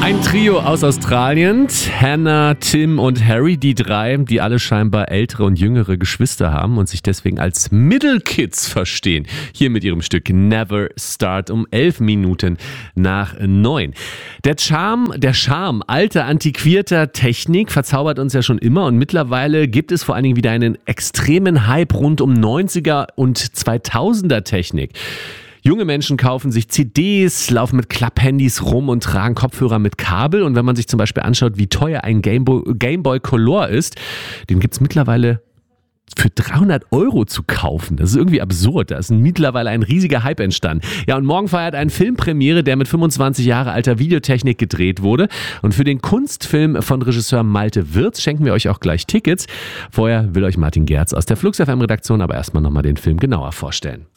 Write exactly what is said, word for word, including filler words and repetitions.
Ein Trio aus Australien, Hannah, Tim und Harry, die drei, die alle scheinbar ältere und jüngere Geschwister haben und sich deswegen als Middle Kids verstehen. Hier mit ihrem Stück Never Start um elf Minuten nach neun. Der Charme, der Charme alter, antiquierter Technik verzaubert uns ja schon immer und mittlerweile gibt es vor allen Dingen wieder einen extremen Hype rund um neunziger und zweitausender Technik. Junge Menschen kaufen sich C Ds, laufen mit Klapphandys rum und tragen Kopfhörer mit Kabel. Und wenn man sich zum Beispiel anschaut, wie teuer ein Gameboy, Gameboy Color ist, den gibt es mittlerweile für dreihundert Euro zu kaufen. Das ist irgendwie absurd. Da ist mittlerweile ein riesiger Hype entstanden. Ja, und morgen feiert ein Filmpremiere, der mit fünfundzwanzig Jahre alter Videotechnik gedreht wurde. Und für den Kunstfilm von Regisseur Malte Wirz schenken wir euch auch gleich Tickets. Vorher will euch Martin Gerz aus der Flux F M Redaktion aber erstmal nochmal den Film genauer vorstellen.